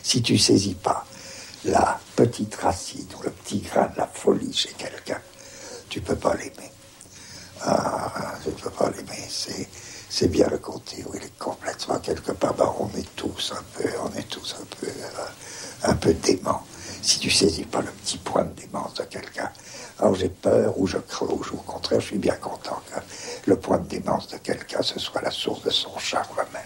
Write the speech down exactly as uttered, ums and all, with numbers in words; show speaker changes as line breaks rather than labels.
Si tu saisis pas la petite racine ou le petit grain de la folie chez quelqu'un, tu peux pas l'aimer. Ah, tu peux pas l'aimer, c'est, c'est bien le côté où il est complètement quelque part. Ben, on est tous un peu, on est tous un peu, euh, un peu déments. Si tu saisis pas le petit point de démence de quelqu'un, alors j'ai peur ou je crois, ou au contraire, je suis bien content que le point de démence de quelqu'un, ce soit la source de son charme même.